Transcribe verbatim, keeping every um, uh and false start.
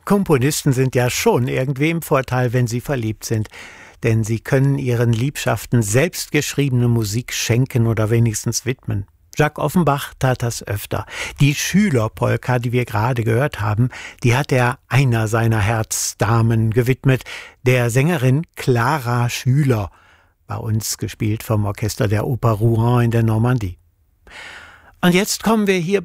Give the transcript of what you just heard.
Komponisten sind ja schon irgendwie im Vorteil, wenn sie verliebt sind. Denn sie können ihren Liebschaften selbstgeschriebene Musik schenken oder wenigstens widmen. Jacques Offenbach tat das öfter. Die Schülerpolka, die wir gerade gehört haben, die hat er einer seiner Herzdamen gewidmet, der Sängerin Clara Schüler, bei uns gespielt vom Orchester der Oper Rouen in der Normandie. Und jetzt kommen wir hier